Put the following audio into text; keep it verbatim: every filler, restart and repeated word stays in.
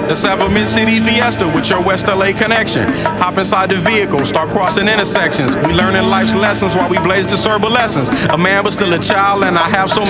Let's have a mid-city fiesta with your West L A connection. Hop inside the vehicle, start crossing intersections. We learning life's lessons while we blaze the lessons. A man but still a child, and I have so